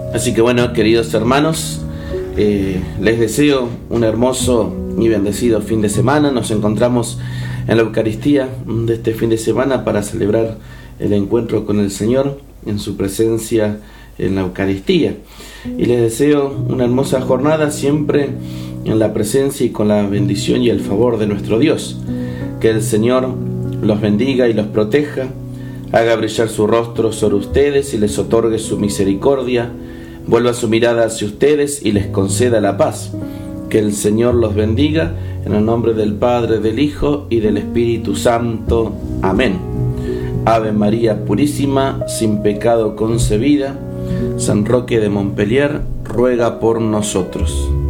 Así que bueno, queridos hermanos, les deseo un hermoso y bendecido fin de semana. Nos encontramos en la Eucaristía de este fin de semana para celebrar el encuentro con el Señor en su presencia en la Eucaristía. Y les deseo una hermosa jornada siempre en la presencia y con la bendición y el favor de nuestro Dios. Que el Señor los bendiga y los proteja, haga brillar su rostro sobre ustedes y les otorgue su misericordia, vuelva su mirada hacia ustedes y les conceda la paz. Que el Señor los bendiga, en el nombre del Padre, del Hijo y del Espíritu Santo. Amén. Ave María Purísima, sin pecado concebida, San Roque de Montpellier, ruega por nosotros.